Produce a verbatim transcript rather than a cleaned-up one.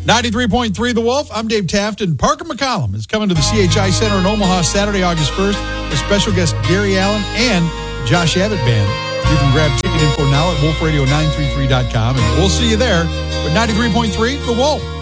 ninety-three point three The Wolf. I'm Dave Taft, and Parker McCollum is coming to the C H I Center in Omaha Saturday, August first, with special guest Gary Allen and Josh Abbott Band. You can grab ticket info now at wolf radio nine three three dot com, and we'll see you there. But ninety-three point three The Wolf.